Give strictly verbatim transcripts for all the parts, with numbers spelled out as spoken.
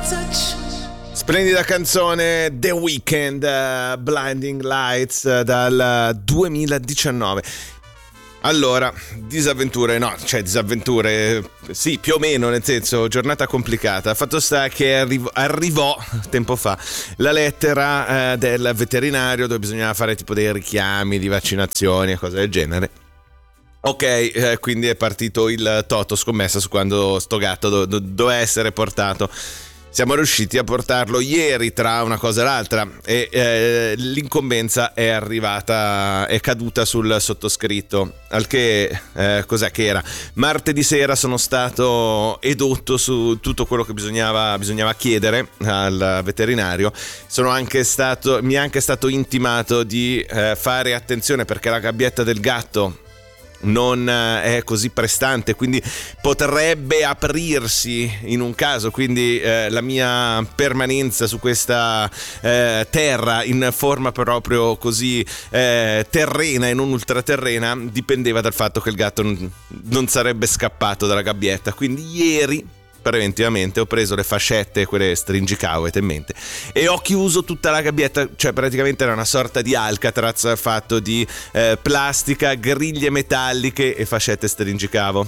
Splendida canzone, The Weeknd, uh, Blinding Lights, uh, dal duemiladiciannove. Allora, disavventure, no, cioè disavventure, sì, più o meno, nel senso, giornata complicata. Fatto sta che arrivo, arrivò tempo fa la lettera eh, del veterinario dove bisognava fare tipo dei richiami di vaccinazioni e cose del genere. Ok, eh, quindi è partito il toto scommessa su quando sto gatto do- do- doveva essere portato. Siamo riusciti a portarlo ieri tra una cosa e l'altra e eh, l'incombenza è arrivata, è caduta sul sottoscritto, al che eh, cos'è che era? Martedì sera sono stato edotto su tutto quello che bisognava, bisognava chiedere al veterinario. Sono anche stato, mi è anche stato intimato di eh, fare attenzione perché la gabbietta del gatto non è così prestante, quindi potrebbe aprirsi in un caso, quindi eh, la mia permanenza su questa eh, terra in forma proprio così eh, terrena e non ultraterrena dipendeva dal fatto che il gatto non, non sarebbe scappato dalla gabbietta. Quindi ieri preventivamente ho preso le fascette, quelle stringicavo in mente, e ho chiuso tutta la gabbietta, cioè praticamente era una sorta di Alcatraz fatto di eh, plastica, griglie metalliche e fascette stringicavo.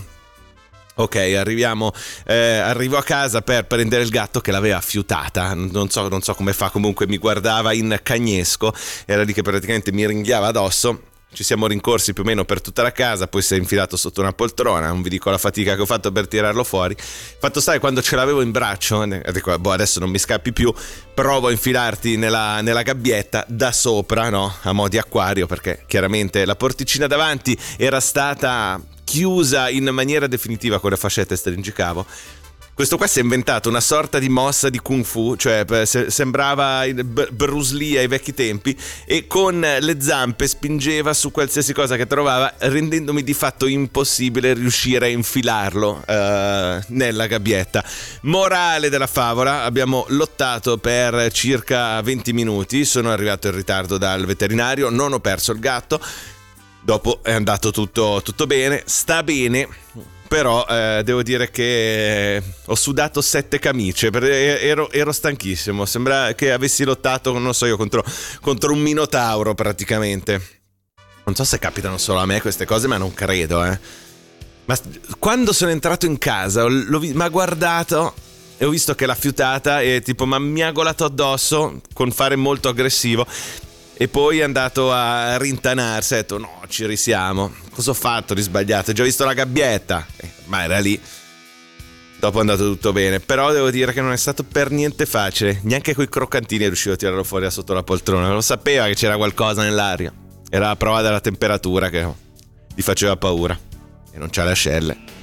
Ok, arriviamo, eh, arrivo a casa per prendere il gatto che l'aveva fiutata, non so, non so come fa, comunque mi guardava in cagnesco, era lì che praticamente mi ringhiava addosso. Ci siamo rincorsi più o meno per tutta la casa, poi si è infilato sotto una poltrona, non vi dico la fatica che ho fatto per tirarlo fuori. Fatto stare, quando ce l'avevo in braccio, dico, boh, adesso non mi scappi più, provo a infilarti nella, nella gabbietta da sopra, no? A mo' di acquario, perché chiaramente la porticina davanti era stata chiusa in maniera definitiva con le fascette stringicavo. Questo qua si è inventato una sorta di mossa di Kung Fu, cioè sembrava Bruce Lee ai vecchi tempi, e con le zampe spingeva su qualsiasi cosa che trovava, rendendomi di fatto impossibile riuscire a infilarlo uh, nella gabbietta. Morale della favola: abbiamo lottato per circa venti minuti, sono arrivato in ritardo dal veterinario, non ho perso il gatto, dopo è andato tutto, tutto bene, sta bene. Però eh, devo dire che ho sudato sette camicie, perché ero, ero stanchissimo, sembra che avessi lottato, non so io, contro, contro un minotauro praticamente. Non so se capitano solo a me queste cose, ma non credo, eh. Ma quando sono entrato in casa, mi ha guardato e ho visto che l'ha fiutata e tipo ma mi ha golato addosso con fare molto aggressivo. E poi è andato a rintanarsi, ha detto no, ci risiamo. Cosa ho fatto di sbagliato? Ho già visto la gabbietta, eh, ma era lì. Dopo è andato tutto bene, però devo dire che non è stato per niente facile. Neanche coi croccantini è riuscito a tirarlo fuori da sotto la poltrona. Lo sapeva che c'era qualcosa nell'aria. Era la prova della temperatura che gli faceva paura. E non c'ha le ascelle.